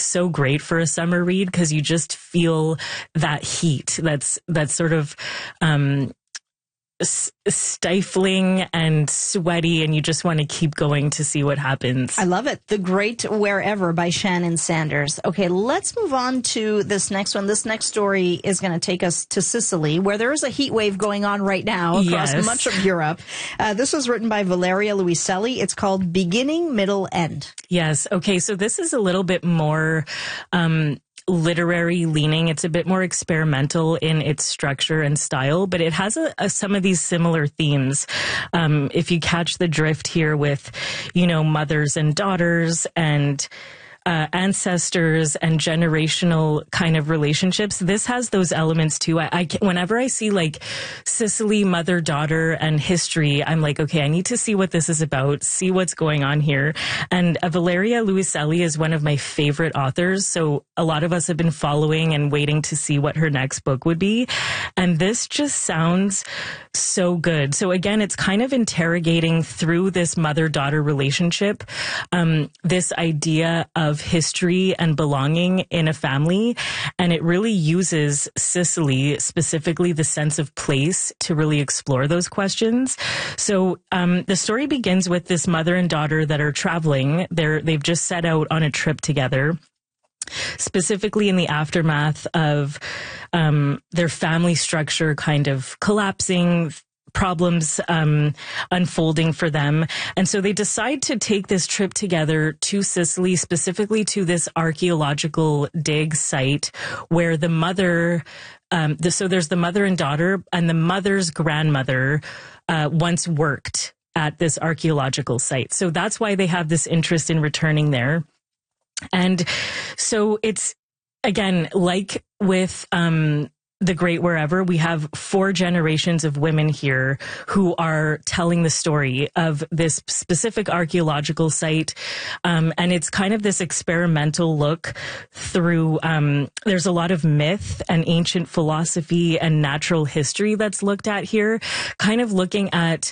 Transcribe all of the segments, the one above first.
so great for a summer read because you just feel that heat that's sort of stifling and sweaty, and you just want to keep going to see what happens. I love it. The Great Wherever by Shannon Sanders. Okay, let's move on to this next one. This next story is going to take us to Sicily, where there is a heat wave going on right now across much of Europe. This was written by Valeria Luiselli. It's called Beginning, Middle, End. Yes. Okay, so this is a little bit more literary leaning. It's a bit more experimental in its structure and style, but it has some of these similar themes. If you catch the drift here with, mothers and daughters and ancestors and generational kind of relationships, this has those elements too. Whenever I see like Sicily, mother, daughter, and history, I'm like, okay, I need to see what this is about, see what's going on here. And Valeria Luiselli is one of my favorite authors. So a lot of us have been following and waiting to see what her next book would be. And this just sounds so good. So again, it's kind of interrogating through this mother-daughter relationship, this idea of history and belonging in a family. And it really uses Sicily, specifically the sense of place, to really explore those questions. So the story begins with this mother and daughter that are traveling. They've just set out on a trip together, specifically in the aftermath of their family structure kind of collapsing, problems unfolding for them. And so they decide to take this trip together to Sicily, specifically to this archaeological dig site where the mother, so there's the mother and daughter, and the mother's grandmother once worked at this archaeological site. So that's why they have this interest in returning there. And so it's, again, like with The Great Wherever, we have 4 generations of women here who are telling the story of this specific archaeological site. And it's kind of this experimental look through, there's a lot of myth and ancient philosophy and natural history that's looked at here, kind of looking at,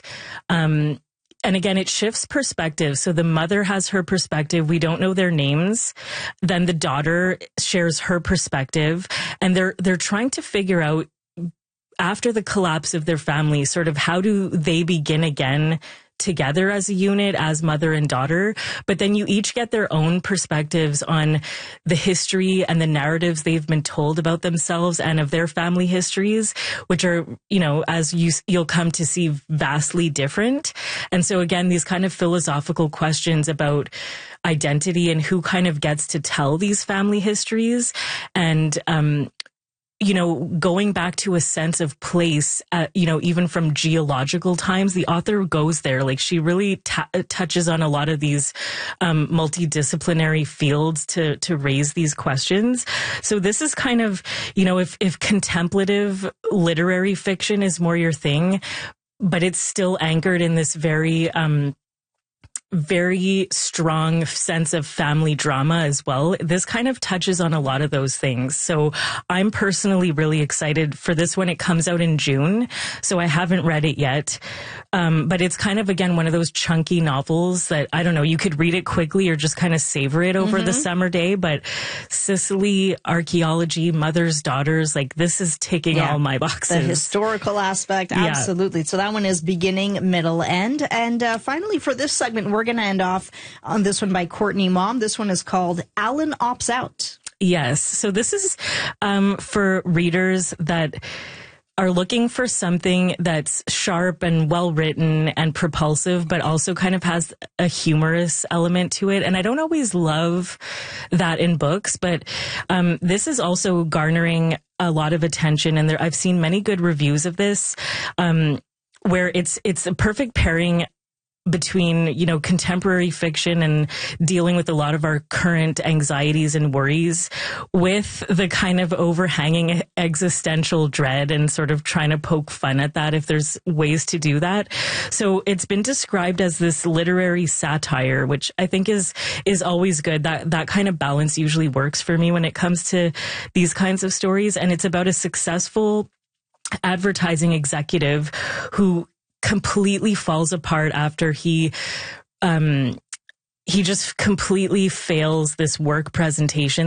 and again, it shifts perspective. So the mother has her perspective. We don't know their names. Then the daughter shares her perspective. And they're trying to figure out, after the collapse of their family, sort of how do they begin again together as a unit, as mother and daughter. But then you each get their own perspectives on the history and the narratives they've been told about themselves and of their family histories, which are, as you'll come to see, vastly different. And so again, these kind of philosophical questions about identity and who kind of gets to tell these family histories, and going back to a sense of place, even from geological times, the author goes there. Like, she really touches on a lot of these multidisciplinary fields to raise these questions. So this is kind of, if contemplative literary fiction is more your thing, but it's still anchored in this very strong sense of family drama as well. This kind of touches on a lot of those things. So I'm personally really excited for this one. It comes out in June, so I haven't read it yet. But it's kind of, again, one of those chunky novels that, I don't know, you could read it quickly or just kind of savor it over the summer day. But Sicily, archaeology, mothers, daughters, like, this is ticking all my boxes. The historical aspect, absolutely. So that one is Beginning, Middle, End. And finally, for this segment, we're going to end off on this one by Courtney Mom. This one is called Alan Opts Out. Yes. So this is for readers that are looking for something that's sharp and well-written and propulsive, but also kind of has a humorous element to it. And I don't always love that in books, but this is also garnering a lot of attention. And I've seen many good reviews of this, where it's a perfect pairing between, contemporary fiction and dealing with a lot of our current anxieties and worries with the kind of overhanging existential dread and sort of trying to poke fun at that if there's ways to do that. So it's been described as this literary satire, which I think is always good. That kind of balance usually works for me when it comes to these kinds of stories. And it's about a successful advertising executive who completely falls apart after he just completely fails this work presentation